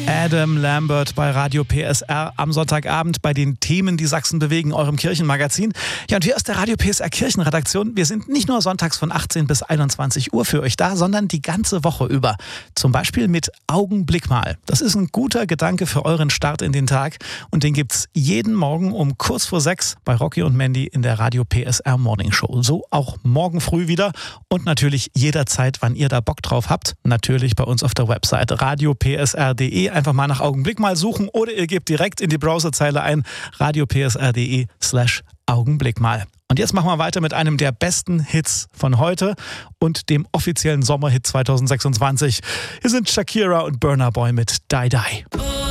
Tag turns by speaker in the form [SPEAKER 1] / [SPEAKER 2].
[SPEAKER 1] Adam Lambert bei Radio PSR am Sonntagabend bei den Themen, die Sachsen bewegen, eurem Kirchenmagazin. Ja, und wir aus der Radio PSR Kirchenredaktion, wir sind nicht nur sonntags von 18 bis 21 Uhr für euch da, sondern die ganze Woche über. Zum Beispiel mit Augenblick mal. Das ist ein guter Gedanke für euren Start in den Tag und den gibt's jeden Morgen um kurz vor 6 bei Rocky und Mandy in der Radio PSR Morning Show. So auch morgen früh wieder und natürlich jederzeit, wann ihr da Bock drauf habt. Natürlich bei uns auf der Website radiopsr.de. Einfach mal nach Augenblick mal suchen oder ihr gebt direkt in die Browserzeile ein radiopsr.de/Augenblick mal. Und jetzt machen wir weiter mit einem der besten Hits von heute und dem offiziellen Sommerhit 2026. Hier sind Shakira und Burna Boy mit Die Die.